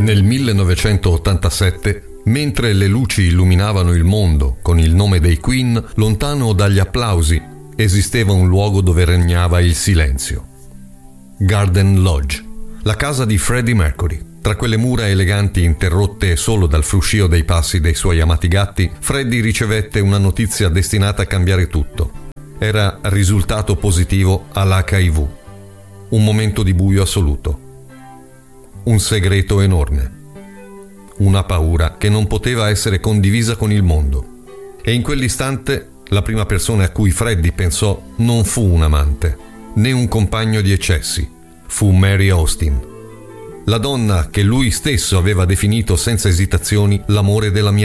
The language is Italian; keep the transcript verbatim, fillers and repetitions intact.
Nel millenovecentottantasette, mentre le luci illuminavano il mondo con il nome dei Queen, lontano dagli applausi, esisteva un luogo dove regnava il silenzio. Garden Lodge, la casa di Freddie Mercury. Tra quelle mura eleganti interrotte solo dal fruscio dei passi dei suoi amati gatti, Freddie ricevette una notizia destinata a cambiare tutto. Era risultato positivo all'H I V. Un momento di buio assoluto. Un segreto enorme. Una paura che non poteva essere condivisa con il mondo. E in quell'istante la prima persona a cui Freddie pensò non fu un amante, né un compagno di eccessi. Fu Mary Austin. La donna che lui stesso aveva definito senza esitazioni l'amore della mia